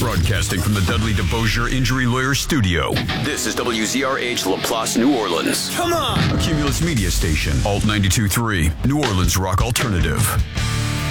Broadcasting from the Dudley DeBosier Injury Lawyer Studio. This is WZRH Laplace, New Orleans. Come on! A Cumulus Media Station. Alt 92.3. New Orleans Rock Alternative.